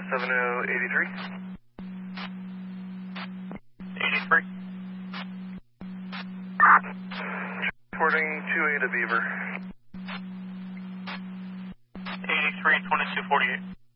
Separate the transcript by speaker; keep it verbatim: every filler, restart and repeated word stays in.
Speaker 1: seven oh eighty-three.
Speaker 2: eighty-three.
Speaker 1: Reporting two eight to Beaver.
Speaker 2: eighty-three, twenty-two forty-eight.